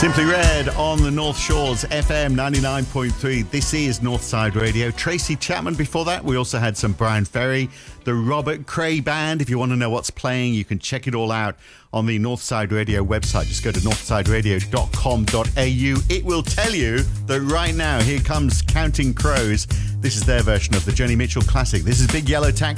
Simply Red on the North Shores, FM 99.3. This is Northside Radio. Tracy Chapman before that. We also had some Brian Ferry, the Robert Cray Band. If you want to know what's playing, you can check it all out on the Northside Radio website. Just go to northsideradio.com.au. It will tell you that right now, here comes Counting Crows. This is their version of the Joni Mitchell classic. This is Big Yellow Taxi.